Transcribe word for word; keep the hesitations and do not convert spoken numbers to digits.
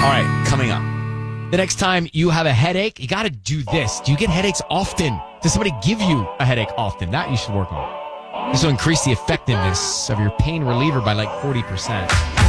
All right, coming up. The next time you have a headache, you got to do this. Do you get headaches often? Does somebody give you a headache often? That you should work on. This will increase the effectiveness of your pain reliever by like forty percent.